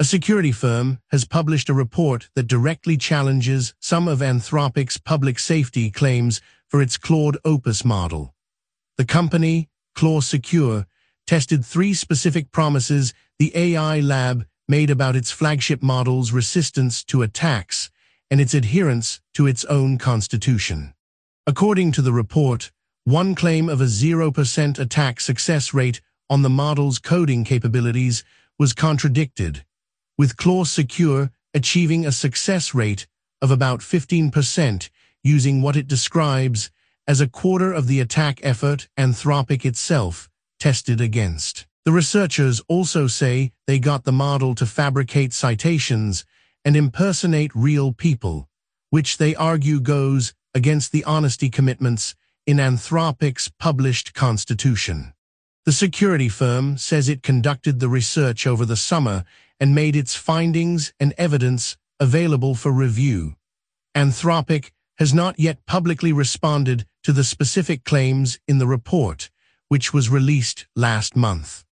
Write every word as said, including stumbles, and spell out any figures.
A security firm has published a report that directly challenges some of Anthropic's public safety claims for its Claude Opus model. The company, Claude Secure, tested three specific promises the A I lab made about its flagship model's resistance to attacks and its adherence to its own constitution. According to the report, one claim of a zero percent attack success rate on the model's coding capabilities was contradicted, with Claude Secure achieving a success rate of about fifteen percent using what it describes as a quarter of the attack effort Anthropic itself tested against. The researchers also say they got the model to fabricate citations and impersonate real people, which they argue goes against the honesty commitments in Anthropic's published constitution. The security firm says it conducted the research over the summer and made its findings and evidence available for review. Anthropic has not yet publicly responded to the specific claims in the report, which was released last month.